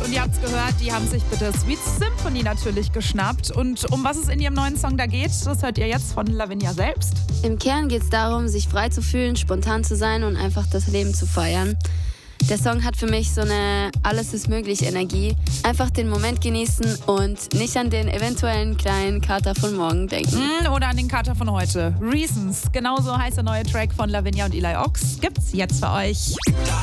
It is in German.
und ihr habt's gehört, die haben sich bitte Sweet Symphony natürlich geschnappt. Und um was es in ihrem neuen Song da geht, das hört ihr jetzt von Lavinia selbst. Im Kern geht es darum, sich frei zu fühlen, spontan zu sein und einfach das Leben zu feiern. Der Song hat für mich so eine Alles-ist-möglich-Energie. Einfach den Moment genießen und nicht an den eventuellen kleinen Kater von morgen denken. Oder an den Kater von heute. Reasons, genauso heißt der neue Track von Lavinia und Eli Ox, gibt's jetzt für euch.